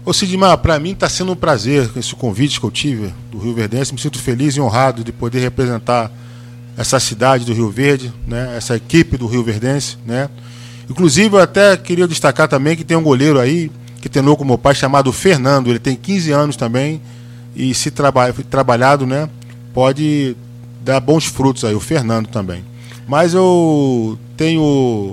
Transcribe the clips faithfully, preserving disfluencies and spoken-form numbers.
Ô Sidmar, para mim está sendo um prazer com esse convite que eu tive do Rio Verdense. Me sinto feliz e honrado de poder representar essa cidade do Rio Verde, né? Essa equipe do Rio Verdense, né? Inclusive, eu até queria destacar também que tem um goleiro aí que treinou com meu pai chamado Fernando. Ele tem quinze anos também e se traba trabalhado, né, pode dar bons frutos aí, o Fernando também. Mas eu tenho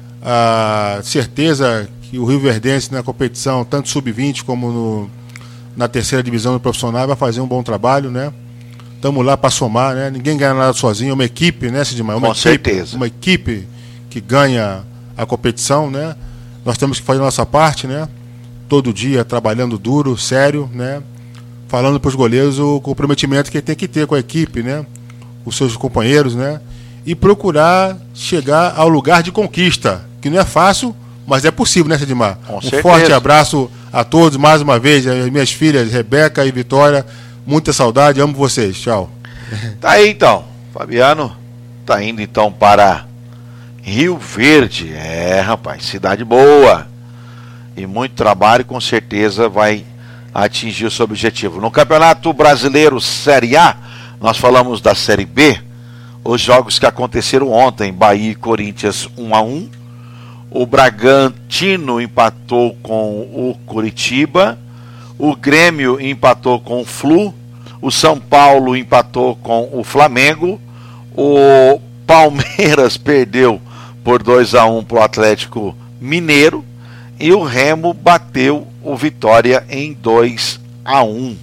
a certeza que o Rio Verdense na competição, tanto sub vinte como no, na terceira divisão do profissional, vai fazer um bom trabalho, né? Estamos lá para somar, né? Ninguém ganha nada sozinho, é uma equipe, né, Sidmar? Uma Com equipe, certeza. Uma equipe que ganha a competição, né? Nós temos que fazer a nossa parte, né? Todo dia trabalhando duro, sério, né? Falando para os goleiros o comprometimento que ele tem que ter com a equipe, né? Com os seus companheiros, né? E procurar chegar ao lugar de conquista, que não é fácil, mas é possível, né, Sidmar? Com um certeza. Forte abraço a todos, mais uma vez, as minhas filhas, Rebeca e Vitória, muita saudade, amo vocês, tchau. Tá aí então, Fabiano tá indo então para Rio Verde, é rapaz, cidade boa, e muito trabalho, com certeza vai atingir o seu objetivo. No Campeonato Brasileiro Série A, nós falamos da Série B, os jogos que aconteceram ontem, Bahia e Corinthians um a um, o Bragantino empatou com o Curitiba, o Grêmio empatou com o Flu, o São Paulo empatou com o Flamengo, o Palmeiras perdeu por dois a um para o Atlético Mineiro e o Remo bateu o Vitória em dois a um.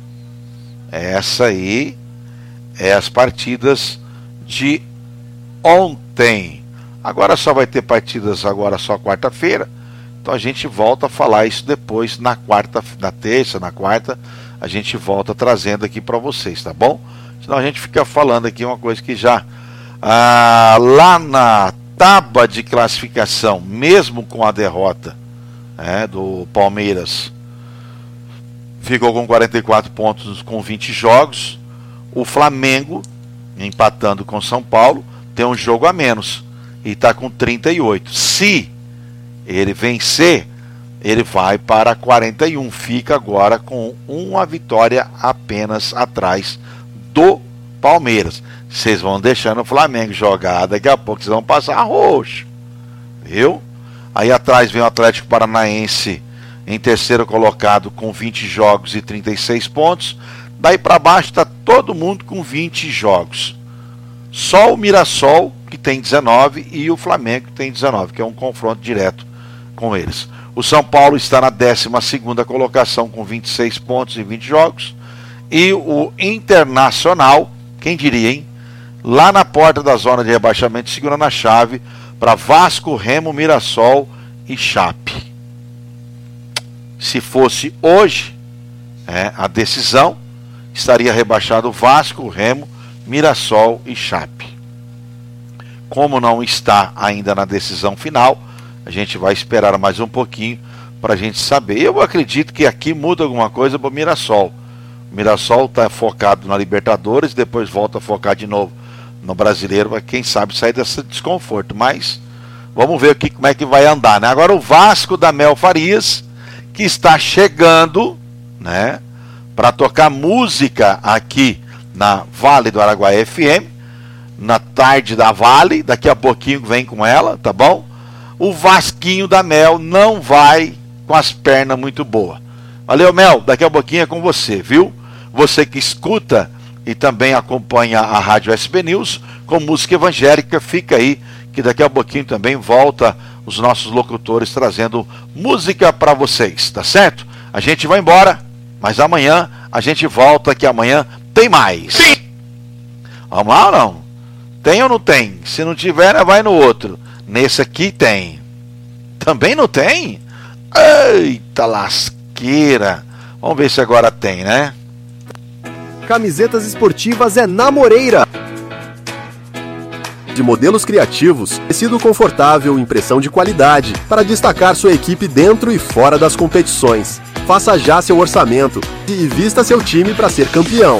Essa aí é as partidas de ontem. Agora só vai ter partidas agora só quarta-feira. Então a gente volta a falar isso depois na quarta, na terça, na quarta, a gente volta trazendo aqui para vocês, tá bom? Senão a gente fica falando aqui uma coisa que já ah, lá na tábua de classificação, mesmo com a derrota é, do Palmeiras, ficou com quarenta e quatro pontos com vinte jogos. O Flamengo, empatando com São Paulo, tem um jogo a menos e está com trinta e oito. Se ele vencer, ele vai para quarenta e um, fica agora com uma vitória apenas atrás do Palmeiras. Vocês vão deixando o Flamengo jogar, daqui a pouco vocês vão passar roxo, viu? Aí atrás vem o Atlético Paranaense em terceiro colocado com vinte jogos e trinta e seis pontos. Daí para baixo está todo mundo com vinte jogos. Só o Mirassol, que tem dezenove, e o Flamengo, que tem dezenove, que é um confronto direto com eles. O São Paulo está na décima segunda colocação com vinte e seis pontos e vinte jogos. E o Internacional, quem diria, hein? Lá na porta da zona de rebaixamento, segurando a chave para Vasco, Remo, Mirassol e Chape. Se fosse hoje é, a decisão, estaria rebaixado Vasco, Remo, Mirassol e Chape. Como não está ainda na decisão final, a gente vai esperar mais um pouquinho para a gente saber. Eu acredito que aqui muda alguma coisa para o Mirassol. O Mirassol está focado na Libertadores, depois volta a focar de novo no Brasileiro, para quem sabe sair desse desconforto. Mas vamos ver aqui como é que vai andar, né? Agora o Vasco da Mel Farias, que está chegando, né, para tocar música aqui na Vale do Araguaia F M, na tarde da Vale, daqui a pouquinho vem com ela, tá bom? O Vasquinho da Mel não vai com as pernas muito boas. Valeu, Mel, daqui a pouquinho é com você, viu? Você que escuta e também acompanha a Rádio S B News com música evangélica, fica aí, que daqui a pouquinho também volta os nossos locutores trazendo música para vocês, tá certo? A gente vai embora, mas amanhã a gente volta, que amanhã tem mais. Sim. Vamos lá ou não? Tem ou não tem? Se não tiver, vai no outro. Nesse aqui tem. Também não tem? Eita lasqueira. Vamos ver se agora tem, né? Camisetas esportivas é na Moreira. De modelos criativos, tecido confortável, impressão de qualidade, para destacar sua equipe dentro e fora das competições. Faça já seu orçamento e vista seu time para ser campeão.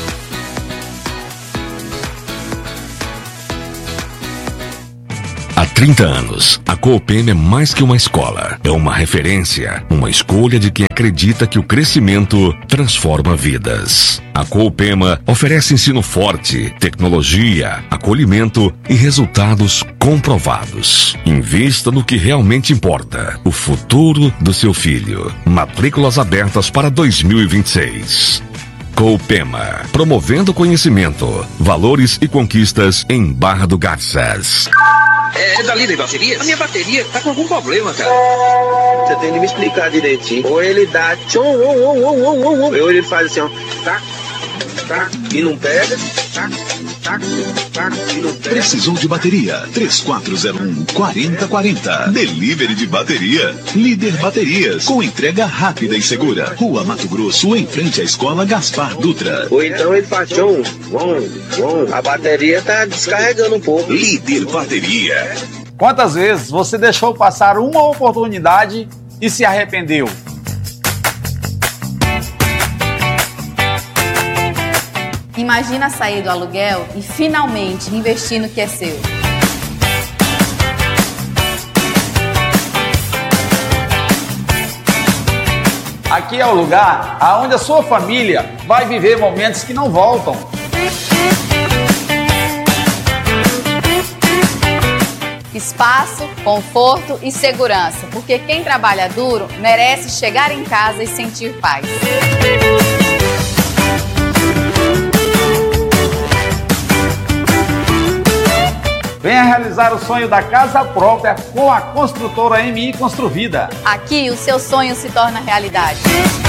A trinta anos, a Coopema é mais que uma escola. É uma referência, uma escolha de quem acredita que o crescimento transforma vidas. A Coopema oferece ensino forte, tecnologia, acolhimento e resultados comprovados. Invista no que realmente importa, o futuro do seu filho. Matrículas abertas para dois mil e vinte e seis. Coopema, promovendo conhecimento, valores e conquistas em Barra do Garças. É, é da Líder Bateria? A minha bateria tá com algum problema, cara. Você tem que me explicar direitinho. Ou ele dá tchom, ou, ou, ou, ou, ou, ou ele faz assim, ó, tac, tac, e não pega, tac, tac, tac, e não pega. Precisou de bateria? três quatro zero um, quatro zero quatro zero. Delivery de bateria. Líder Baterias, com entrega rápida e segura. Rua Mato Grosso, em frente à Escola Gaspar Dutra. Ou então ele faz tchom, bom, bom, a bateria tá descarregando um pouco. Líder Bateria. Quantas vezes você deixou passar uma oportunidade e se arrependeu? Imagina sair do aluguel e finalmente investir no que é seu. Aqui é o lugar onde a sua família vai viver momentos que não voltam. Espaço, conforto e segurança, porque quem trabalha duro merece chegar em casa e sentir paz. Venha realizar o sonho da casa própria com a construtora M I Construvida. Aqui o seu sonho se torna realidade.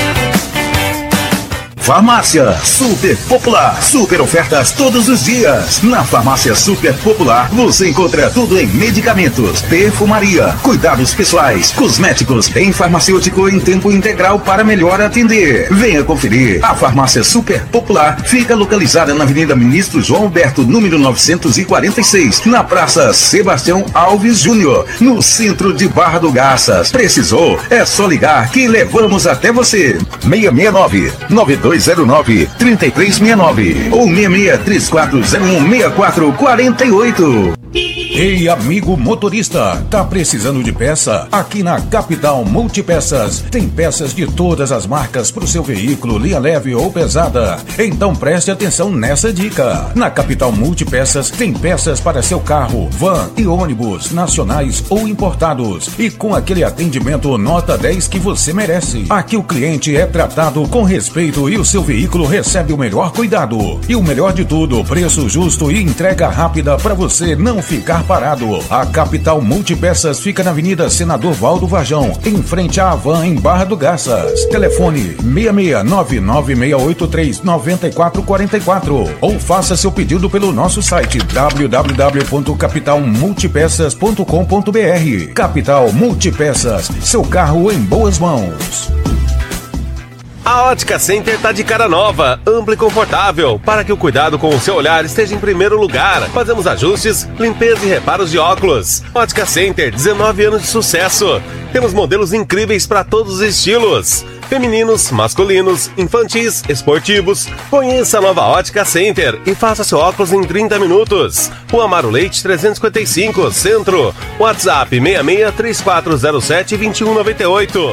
Farmácia Super Popular. Super ofertas todos os dias. Na Farmácia Super Popular você encontra tudo em medicamentos, perfumaria, cuidados pessoais, cosméticos, em farmacêutico em tempo integral para melhor atender. Venha conferir. A Farmácia Super Popular fica localizada na Avenida Ministro João Alberto, número novecentos e quarenta e seis, na Praça Sebastião Alves Júnior, no centro de Barra do Garças. Precisou? É só ligar que levamos até você. seis seis nove, nove dois zero nove, três três seis nove ou seis seis três quatro zero um, seis quatro quatro oito. Ei, amigo motorista, tá precisando de peça? Aqui na Capital Multipeças tem peças de todas as marcas para o seu veículo, linha leve ou pesada. Então preste atenção nessa dica. Na Capital Multipeças tem peças para seu carro, van e ônibus, nacionais ou importados. E com aquele atendimento nota dez que você merece. Aqui o cliente é tratado com respeito e o seu veículo recebe o melhor cuidado. E o melhor de tudo, preço justo e entrega rápida para você não ficar parado. A Capital Multipeças fica na Avenida Senador Valdo Varjão, em frente à Havan, em Barra do Garças. Telefone seis seis nove nove seis oito três nove quatro quatro quatro ou faça seu pedido pelo nosso site w w w ponto capital multipeças ponto com ponto b r. Capital Multipeças, seu carro em boas mãos. A Ótica Center tá de cara nova, ampla e confortável, para que o cuidado com o seu olhar esteja em primeiro lugar. Fazemos ajustes, limpeza e reparos de óculos. Ótica Center, dezenove anos de sucesso. Temos modelos incríveis para todos os estilos. Femininos, masculinos, infantis, esportivos. Conheça a nova Ótica Center e faça seu óculos em trinta minutos. Rua Amaro Leite trezentos e cinquenta e cinco, Centro. WhatsApp seis seis três quatro zero sete dois um nove oito.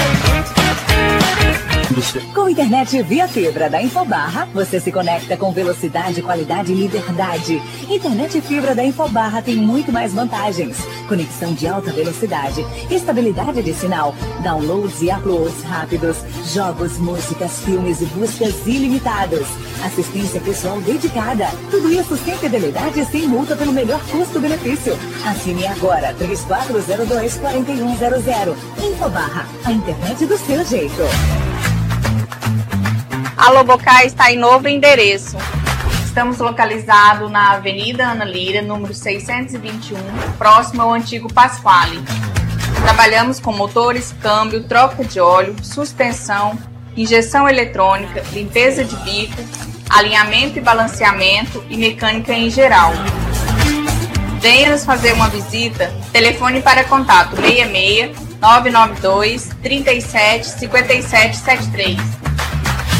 Com internet via fibra da Infobarra, você se conecta com velocidade, qualidade e liberdade. Internet fibra da Infobarra tem muito mais vantagens. Conexão de alta velocidade, estabilidade de sinal, downloads e uploads rápidos, jogos, músicas, filmes e buscas ilimitados. Assistência pessoal dedicada. Tudo isso sem fidelidade e sem multa pelo melhor custo-benefício. Assine agora três quatro zero dois, quatro um zero zero. Infobarra, a internet do seu jeito. A Lobocá está em novo endereço. Estamos localizados na Avenida Ana Lira, número seiscentos e vinte e um, próximo ao antigo Pasquale. Trabalhamos com motores, câmbio, troca de óleo, suspensão, injeção eletrônica, limpeza de bico, alinhamento e balanceamento e mecânica em geral. Venha nos fazer uma visita. Telefone para contato seis seis, nove nove dois, três sete, cinco sete sete três.